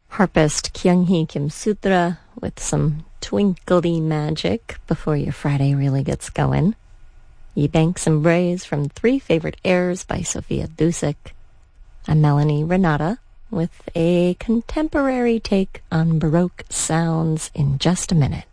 Harpist Kyung-hee Kim Sutra with some twinkly magic before your Friday really gets going. Ye Banks and Brays from Three Favorite Airs by Sophia Dusick. I'm Melanie Renata with a contemporary take on Baroque sounds in just a minute.